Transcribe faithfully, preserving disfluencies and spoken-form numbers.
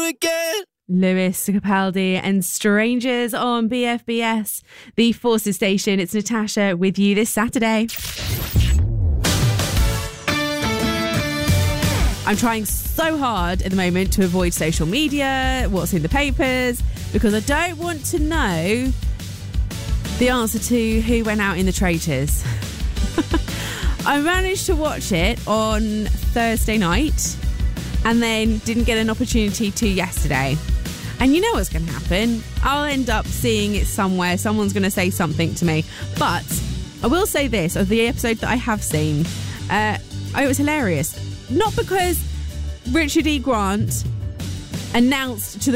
again. Lewis Capaldi and Strangers on B F B S, the Forces station. It's Natasha with you this Saturday. I'm trying so hard at the moment to avoid social media, what's in the papers, because I don't want to know the answer to who went out in the traitors. I managed to watch it on Thursday night and then didn't get an opportunity to yesterday. And you know what's going to happen? I'll end up seeing it somewhere. Someone's going to say something to me. But I will say this, of the episode that I have seen, uh, it was hilarious. Not because Richard E. Grant announced to the